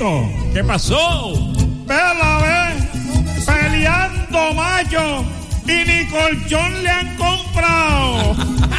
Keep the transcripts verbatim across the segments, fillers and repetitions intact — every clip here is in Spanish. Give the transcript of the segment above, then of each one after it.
Rico. ¿Qué pasó? Vela, ve, peleando macho y ni colchón le han comprado.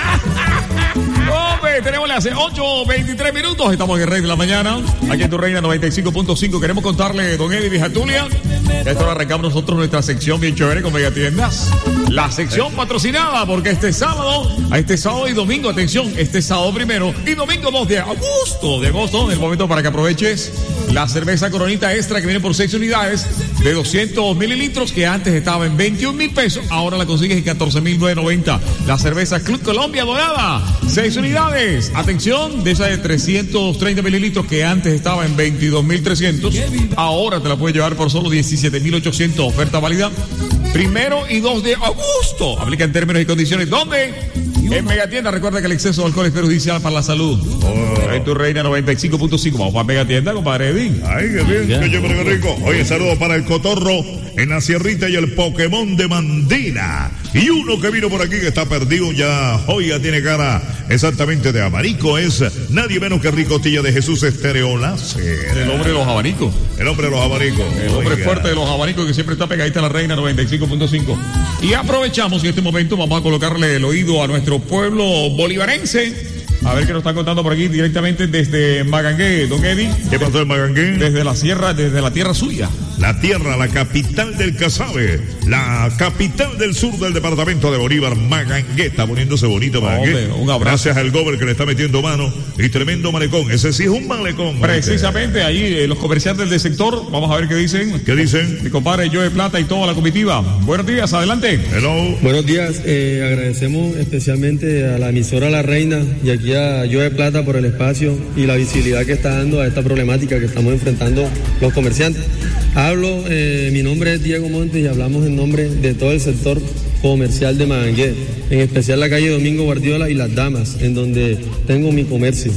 Hombre, tenemos las ocho veintitrés minutos. Estamos en el Rey de la Mañana, aquí en Tu Reina noventa y cinco punto cinco. Queremos contarle, don Eddie Vijatulia, que esto lo arrancamos nosotros nuestra sección bien chévere con Megatiendas. La sección patrocinada, porque este sábado, a este sábado y domingo, atención, este sábado primero y domingo dos de agosto, de agosto, el momento para que aproveches la cerveza Coronita Extra que viene por seis unidades de doscientos mililitros, que antes estaba en veintiún mil pesos, ahora la consigues en catorce mil novecientos noventa. La cerveza Club Colombia Dorada, seis unidades. Atención, de esa de trescientos treinta mililitros que antes estaba en veintidós mil trescientos, ahora te la puedes llevar por solo diecisiete mil ochocientos. Oferta válida primero y dos de agosto. Aplica en términos y condiciones. ¿Dónde? En Megatienda. Recuerda que el exceso de alcohol es perjudicial para la salud. Oh. En Tu Reina noventa y cinco punto cinco. Vamos para Megatienda, compadre Edwin. Ay, qué bien, yeah. Qué chévere, qué rico. Oye, saludos para el Cotorro en la Sierrita y el Pokémon de Mandina. Y uno que vino por aquí que está perdido ya, hoy ya tiene cara exactamente de abanico, es nadie menos que Ricotilla de Jesús Estereolace. El hombre de los abanicos. El hombre de los abanicos. El hombre Oiga. fuerte de los abanicos que siempre está pegadita a la Reina noventa y cinco punto cinco. Y aprovechamos en este momento, vamos a colocarle el oído a nuestro pueblo bolivarense. A ver qué nos están contando por aquí directamente desde Magangué, don Eddie. ¿Qué pasó en Magangué? Desde la sierra, desde la tierra suya. La tierra, la capital del Casabe, la capital del sur del departamento de Bolívar, Magangué. Está poniéndose bonito Magangué. Hombre, un abrazo. Gracias al gober que le está metiendo mano y tremendo malecón. Ese sí es un malecón. Precisamente ahí eh, los comerciantes del sector, vamos a ver qué dicen. ¿Qué dicen? Mi compadre Joe Plata y toda la comitiva. Buenos días, adelante. Hello. Buenos días, eh, agradecemos especialmente a la emisora La Reina y aquí a Joe Plata por el espacio y la visibilidad que está dando a esta problemática que estamos enfrentando los comerciantes. Hablo, eh, mi nombre es Diego Montes y hablamos en nombre de todo el sector comercial de Magangué, en especial la calle Domingo Guardiola y Las Damas, en donde tengo mi comercio.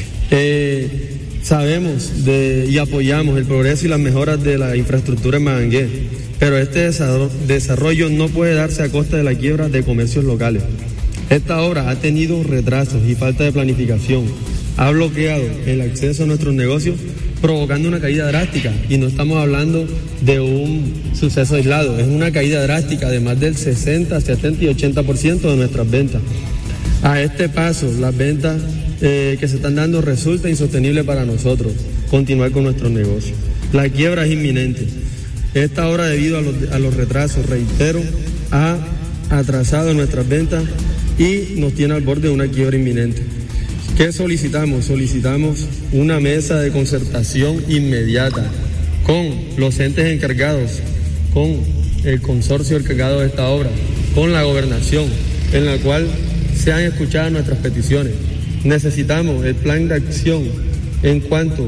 Eh, sabemos de, y apoyamos el progreso y las mejoras de la infraestructura en Magangué, pero este desarrollo no puede darse a costa de la quiebra de comercios locales. Esta obra ha tenido retrasos y falta de planificación, ha bloqueado el acceso a nuestros negocios, provocando una caída drástica, y no estamos hablando de un suceso aislado, es una caída drástica de más del sesenta, setenta y ochenta por ciento de nuestras ventas. A este paso, las ventas eh, que se están dando resulta insostenible para nosotros continuar con nuestros negocios. La quiebra es inminente. Esta obra, debido a los, a los retrasos, reitero, ha atrasado nuestras ventas y nos tiene al borde de una quiebra inminente. ¿Qué solicitamos? Solicitamos una mesa de concertación inmediata con los entes encargados, con el consorcio encargado de esta obra, con la gobernación, en la cual sean escuchadas nuestras peticiones. Necesitamos el plan de acción en cuanto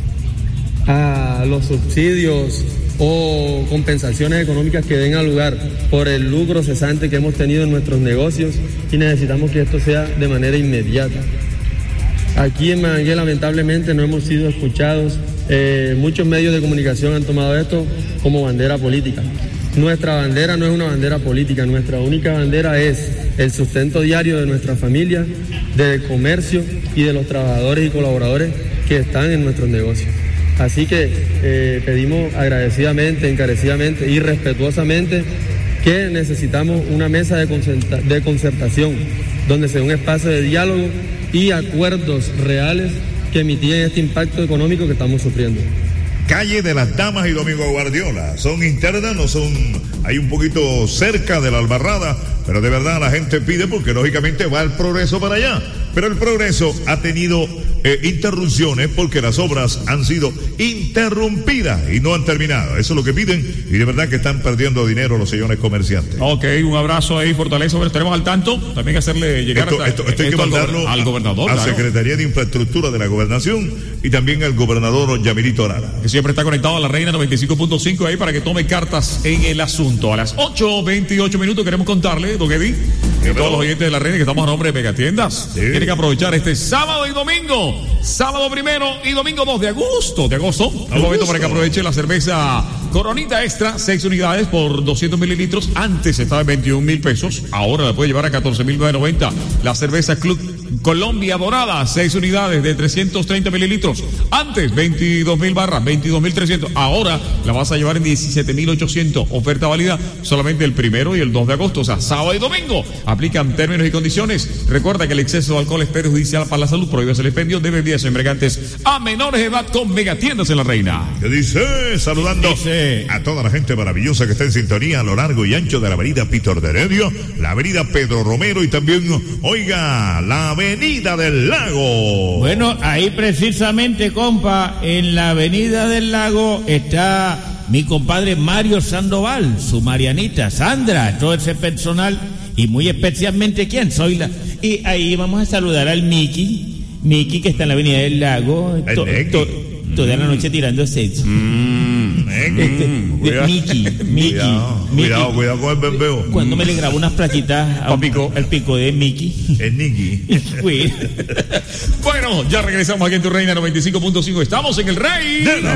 a los subsidios o compensaciones económicas que den a lugar por el lucro cesante que hemos tenido en nuestros negocios, y necesitamos que esto sea de manera inmediata. Aquí en Magangué lamentablemente no hemos sido escuchados, eh, muchos medios de comunicación han tomado esto como bandera política. Nuestra bandera no es una bandera política, nuestra única bandera es el sustento diario de nuestra familia, del comercio y de los trabajadores y colaboradores que están en nuestros negocios. Así que eh, pedimos agradecidamente, encarecidamente y respetuosamente que necesitamos una mesa de, concerta- de concertación donde sea un espacio de diálogo y acuerdos reales que mitiguen este impacto económico que estamos sufriendo. Calle de Las Damas y Domingo Guardiola. Son internas, no son, hay un poquito cerca de la Albarrada, pero de verdad la gente pide porque lógicamente va el progreso para allá. Pero el progreso ha tenido eh, interrupciones porque las obras han sido interrumpidas y no han terminado. Eso es lo que piden, y de verdad que están perdiendo dinero los señores comerciantes. Ok, un abrazo ahí, fortaleza. Bueno, estaremos al tanto. También hacerle llegar esto, hasta, esto, esto hay que mandarlo al, al gobernador, a, a claro. Secretaría de Infraestructura de la Gobernación y también al gobernador Yamilito Arara, que siempre está conectado a la Reina noventa y cinco punto cinco ahí para que tome cartas en el asunto. A las ocho veintiocho minutos queremos contarle, don Eddie, y a todos los oyentes de la Reina que estamos a nombre de Megatiendas. Sí. Tienen que aprovechar este sábado y domingo, sábado primero y domingo dos de agosto, de agosto, el momento para que aproveche la cerveza Coronita Extra, seis unidades por doscientos mililitros. Antes estaba en veintiún mil pesos, ahora la puede llevar a catorce mil novecientos noventa. La cerveza Club Colombia Dorada, seis unidades de trescientos treinta mililitros. Antes, veintidós mil barras, veintidós mil trescientos. Ahora la vas a llevar en diecisiete mil ochocientos. Oferta válida solamente el primero y el dos de agosto, o sea, sábado y domingo. Aplican términos y condiciones. Recuerda que el exceso de alcohol es perjudicial para la salud. Prohíbe el expendio de bebidas embriagantes a menores de edad con Megatiendas en La Reina. ¿Qué dice? Saludando Dice. a toda la gente maravillosa que está en sintonía a lo largo y ancho de la avenida Pítor de Heredia, la avenida Pedro Romero y también, oiga, la avenida del Lago. Bueno, ahí precisamente, compa, en la avenida del Lago está mi compadre Mario Sandoval, su Marianita, Sandra, todo ese personal y muy especialmente quién soy la... Y ahí vamos a saludar al Mickey, Mickey que está en la avenida del Lago, to, to, toda la noche tirando sexo. Mm, este, mm, de, Mickey, Mickey, cuidado, Mickey. cuidado, cuidado con el bembeo. Cuando me le grabo unas plaquitas a pico. el pico de Mickey. El Nicky. Bueno, ya regresamos aquí en Tu Reina noventa y cinco punto cinco. Estamos en el Rey.